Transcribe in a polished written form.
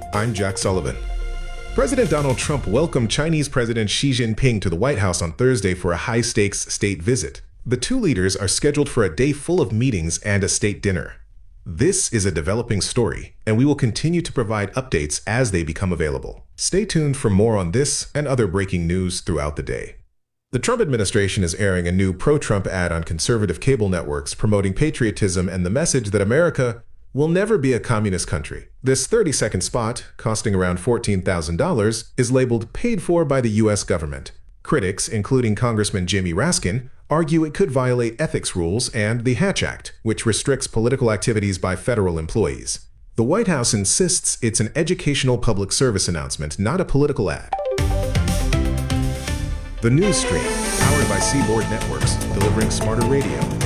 I'm Jack Sullivan. President Donald Trump welcomed Chinese President Xi Jinping to the White House on Thursday for a high-stakes state visit. The two leaders are scheduled for a day full of meetings and a state dinner. This is a developing story, and we will continue to provide updates as they become available. Stay tuned for more on this and other breaking news throughout the day. The Trump administration is airing a new pro-Trump ad on conservative cable networks promoting patriotism and the message that America will never be a communist country. This 30-second spot, costing around $14,000, is labeled paid for by the U.S. government. Critics, including Congressman Jimmy Raskin, argue it could violate ethics rules and the Hatch Act, which restricts political activities by federal employees. The White House insists it's an educational public service announcement, not a political ad. The News Stream, powered by Seaboard Networks, delivering smarter radio.